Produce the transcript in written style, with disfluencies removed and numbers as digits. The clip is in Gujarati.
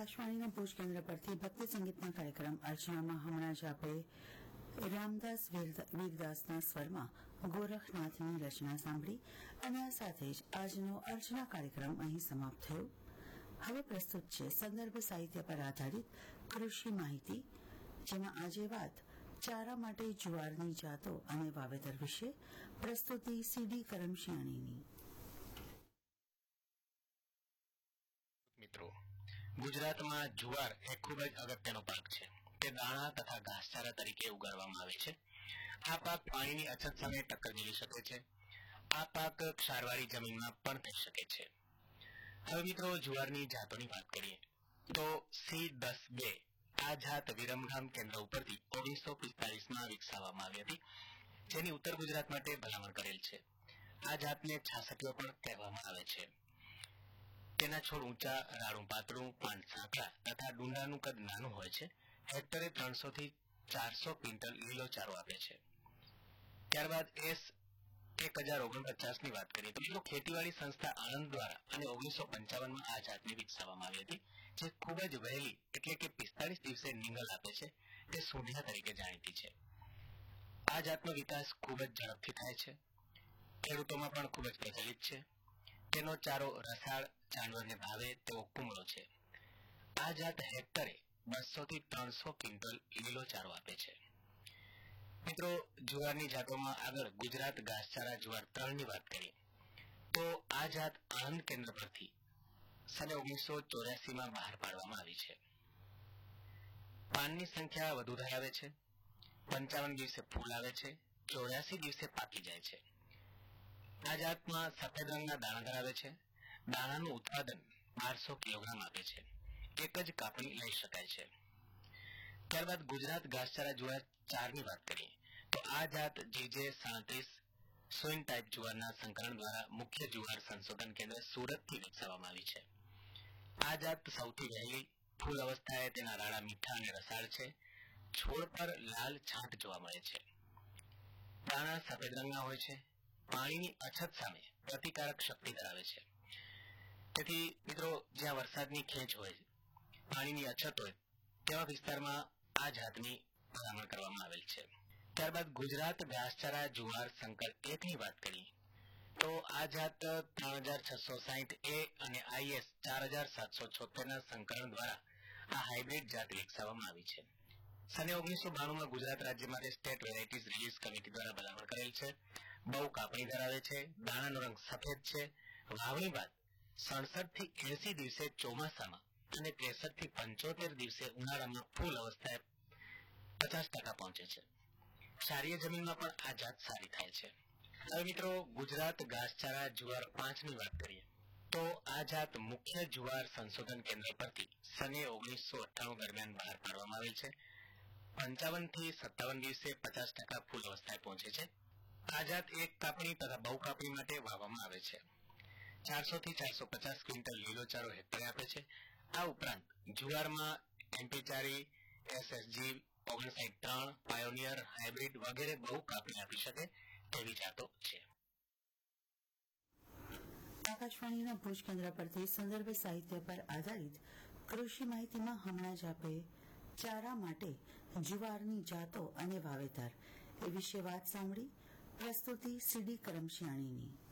આકાશવાણીના ભુજ કેન્દ્ર પરથી ભક્તિ સંગીતના કાર્યક્રમ અર્ચનામાં હમણાં જ આપણે રામદાસ વીરદાસના સ્વરમાં ગોરખનાથની રચના સાંભળી અને આ સાથે જ આજનો અર્ચના કાર્યક્રમ અહીં સમાપ્ત થયો. હવે પ્રસ્તુત છે સંદર્ભ સાહિત્ય પર આધારિત કૃષિ માહિતી, જેમાં આજે વાત ચારા માટે જુવારની જાતો અને વાવેતર વિશે. પ્રસ્તુતિ સીડી કરમશિયાણીની. મિત્રો, ગુજરાતમાં જુવાર એ ખૂબ જ અગત્યનો પાક છે. તે દાણા તથા ઘાસચારા તરીકે ઉગાડવામાં આવે છે. આ પાક પાણીની અછત સામે ટક્કર મેળવી શકે છે. આ પાક ક્ષારવાળી જમીનમાં પણ થઈ શકે છે. હવે મિત્રો, જુવારની જાતોની વાત કરીએ તો C10-2 આ જાત વિરમગામ કેન્દ્ર ઉપરથી 1945માં વિકસાવવામાં આવી હતી, જેની ઉત્તર ગુજરાત માટે ભલામણ કરેલ છે. આ જાતને છાસકીઓ પણ કહેવામાં આવે છે. તેના છોડ ઊંચા, રાડું પાતળું, પાન સાંકડા તથા ડુંડાનું કદ નાનું હોય છે. હેક્ટરે 300 થી 400 ક્વિન્ટલ લીલો ચારો આપે છે. ત્યારબાદ S1049 ની વાત કરીએ તો મિત્રો, ખેતીવાડી સંસ્થા આણંદ દ્વારા અને 1955માં આ જાતને વિકસાવવામાં આવી હતી, જે ખૂબ જ વહેલી એટલે કે 45 દિવસે નીંગલ આપે છે. તે સોઢિયા તરીકે જાણીતી છે. આ જાતનો વિકાસ ખૂબ જ ઝડપથી થાય છે. ખેડૂતોમાં પણ ખૂબ જ પ્રચલિત છે. તેનો ચારો રસાળ, જાનવરને ભાવે તેવો કુમળો છે. આ જાત હેક્ટરે 200 થી 300 ક્વિન્ટલ લીલો ચારો આપે છે. મિત્રો, જુવારની જાતોમાં આગળ ગુજરાત ઘાસચારા જુવાર 3 ની વાત કરીએ તો આ જાત આણંદ કેન્દ્ર પરથી સને 1984માં બહાર પાડવામાં આવી છે. પાનની સંખ્યા વધુ ધરાવે છે. 55 દિવસે ફૂલ આવે છે. 84 દિવસે પાકી જાય છે. આ જાતમાં સફેદ રંગના દાણા ધરાવે છે. દાણાનું ઉત્પાદન 1200 કિલોગ્રામ આપે છે. એક જ કાપણી લઈ શકાય છે. ત્યારબાદ ગુજરાત ઘાસચારા જુવાર 4 ની વાત કરીએ તો આ જાત JJ37 સોઇન ટાઈપ જુવારના સંકલન દ્વારા મુખ્ય જુવાર સંશોધન કેન્દ્ર સુરતથી વિકસાવવામાં આવી છે. આ જાત સૌથી વહેલી ફૂલ અવસ્થાએ તેના રાડા મીઠા અને રસાળ છે. છોડ પર લાલ છાંટ જોવા મળે છે. દાણા સફેદ રંગના હોય છે. પાણીની અછત સામે પ્રતિકારક શક્તિ ધરાવે છે. તેથી મિત્રો, જ્યાં વરસાદની ખેંચ હોય, પાણીની અછત હોય, તેવા વિસ્તારમાં આ જાતની ભલામણ કરવામાં આવેલ છે. ત્યારબાદ ગુજરાત ઘાસચારા જુવાર સંકર 1 ની વાત કરીએ તો આ જાત 3660A અને IS 4776 ના સંકલન દ્વારા આ હાઇબ્રિડ જાત વિકસાવવામાં આવી છે. સને 1992માં ગુજરાત રાજ્ય માટે સ્ટેટ વેરાયટીઝ રિલીઝ કમિટી દ્વારા ભલામણ કરેલ છે. બહુ કાપણી ધરાવે છે. દાણાનો રંગ સફેદ છે. વાવણી બાદ 67 થી 80 દિવસે ચોમાસામાં અને 63 થી 75 દિવસે ઉનાળામાં ફૂલ અવસ્થાએ 50% પહોંચે છે. ક્ષારીય જમીનમાં પણ આ જાત સારી થાય છે. હવે મિત્રો, ગુજરાત ઘાસચારા જુવાર 5 ની વાત કરીએ તો આ જાત મુખ્ય જુવાર સંશોધન કેન્દ્ર પરથી સને 1998 દરમિયાન બહાર પાડવામાં આવેલ છે. 55 થી 57 દિવસે 50% ફૂલ અવસ્થાએ પહોંચે છે. આ જાત એક કાપણી તથા બહુ કાપણી માટે વાવવામાં આવે છે. 400 થી 450 ક્વિન્ટલ લીલો ચારો હેક્ટરે આપે છે. આ ઉપરાંત જુવારમાં MP4, SSG 59-3, પાયોનિયર, હાઇબ્રિડ વગેરે બહુ કાપણી આપી શકે તેવી જાતો છે. આકાશવાણીના ભુજ કેન્દ્ર પરથી સંદર્ભ સાહિત્ય પર આધારિત કૃષિ માહિતીમાં હમણાં જ આપે ચારા માટે જુવારની જાતો અને વાવેતર એ વિશે વાત સાંભળી. પ્રસ્તુતિ સીડી કરમશિયાણીની.